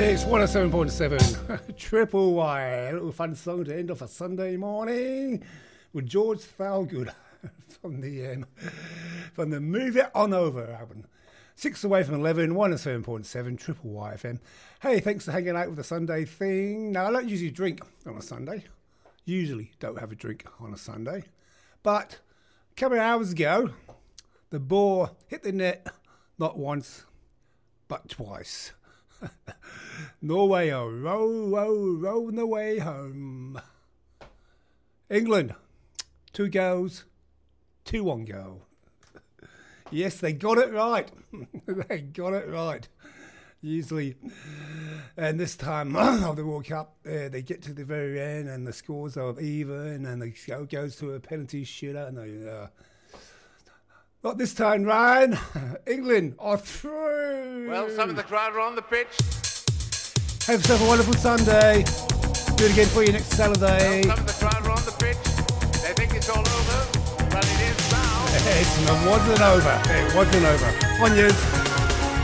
It's 107.7 Triple Y. A little fun song to end off a Sunday morning with George Thorogood from the Move It On Over album. 6 away from 11, 107.7 Triple Y FM. Hey, thanks for hanging out with the Sunday thing. Now, I don't usually drink on a Sunday. Usually don't have a drink on a Sunday. But a couple of hours ago, the ball hit the net not once, but twice. Norway, oh, row, row, row the way home. England, 2 goals, 2-1 goal. Yes, they got it right. They got it right. Usually, and this time of the World Cup, they get to the very end and the scores are even and the show goes to a penalty shootout. And not this time, Ryan. England are through. Well, some of the crowd are on the pitch. Have yourself a wonderful Sunday. Do it again for you next Saturday. Well, some of the crowd are on the pitch. They think it's all over, but it is now. It wasn't over. It wasn't over. On yours.